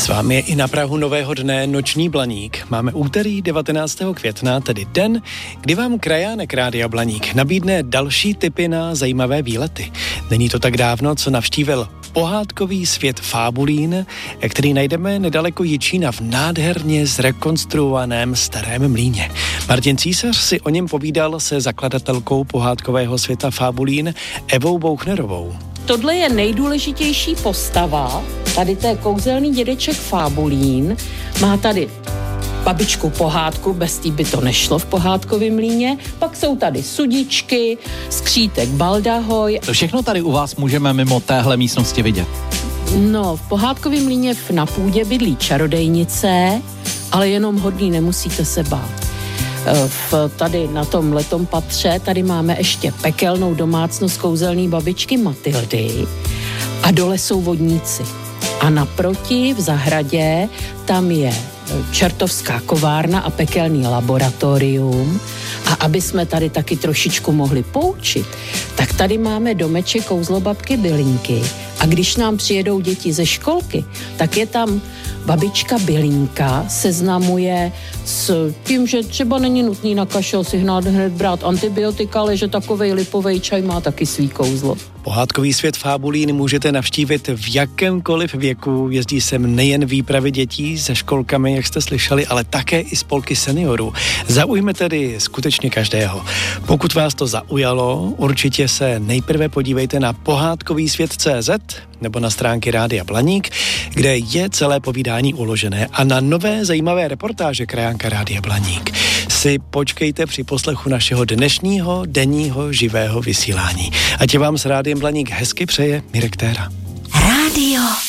S vámi je i na prahu nového dne Noční Blaník. Máme úterý 19. května, tedy den, kdy vám krajánek Rádia Blaník nabídne další tipy na zajímavé výlety. Není to tak dávno, co navštívil pohádkový svět Fábulín, který najdeme nedaleko Jičína v nádherně zrekonstruovaném Starém Mlýně. Martin Císař si o něm povídal se zakladatelkou pohádkového světa Fábulín Evou Bouchnerovou. Tohle je nejdůležitější postava, tady to je kouzelný dědeček Fábulín, má tady babičku pohádku, bez té by to nešlo v pohádkovém mlýně, pak jsou tady sudičky, skřítek Baldahoj. To všechno tady u vás můžeme mimo téhle místnosti vidět? No, v pohádkovém mlýně na půdě bydlí čarodejnice, ale jenom hodný, nemusíte se bát. Tady na tom letom patře, tady máme ještě pekelnou domácnost kouzelný babičky Matildy a dole jsou vodníci. A naproti v zahradě tam je čertovská kovárna a pekelný laboratorium. A aby jsme tady taky trošičku mohli poučit, tak tady máme domeček kouzlobabky Bylinky. A když nám přijedou děti ze školky, tak je tam babička Bylinka, seznamuje s tím, že třeba není nutný na kašel si hned brát antibiotika, ale že takovej lipovej čaj má taky svý kouzlo. Pohádkový svět Fábulín můžete navštívit v jakémkoliv věku. Jezdí sem nejen výpravy dětí se školkami, jak jste slyšeli, ale také i spolky seniorů. Zaujme tedy skutečně každého. Pokud vás to zaujalo, určitě se nejprve podívejte na pohádkovýsvět.cz nebo na stránky Rádia Blaník, kde je celé povídání uložené, a na nové zajímavé reportáže krajánka Rádia Blaník si počkejte při poslechu našeho dnešního denního živého vysílání. Ať je vám s Rádiem Blaník hezky přeje Mirek Téra. Rádio